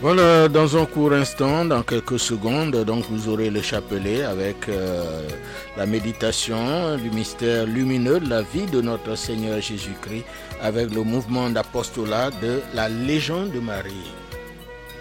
Voilà, dans un court instant, dans quelques secondes, donc vous aurez le chapelet avec la méditation du mystère lumineux de la vie de notre Seigneur Jésus-Christ avec le mouvement d'apostolat de la Légion de Marie.